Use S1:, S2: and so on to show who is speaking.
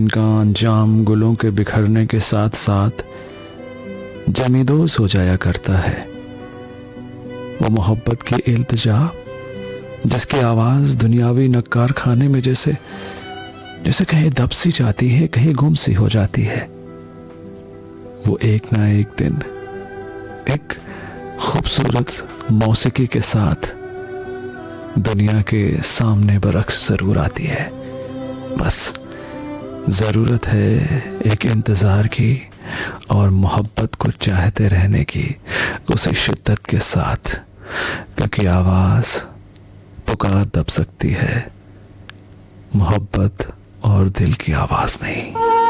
S1: इनका अंजाम गुलों के बिखरने के साथ साथ जमींदोज हो जाया करता है। वो मोहब्बत की इल्तिजा जिसकी आवाज़ दुनियावी नक्कार खाने में जैसे जैसे कहीं दब सी जाती है, कहीं गुम सी हो जाती है। वो एक ना एक दिन एक खूबसूरत मौसीकी के साथ दुनिया के सामने बरक्स जरूर आती है। बस ज़रूरत है एक इंतज़ार की और मोहब्बत को चाहते रहने की, उसी शिद्दत के साथ, क्योंकि आवाज़ पुकार दब सकती है, मोहब्बत और दिल की आवाज़ नहीं।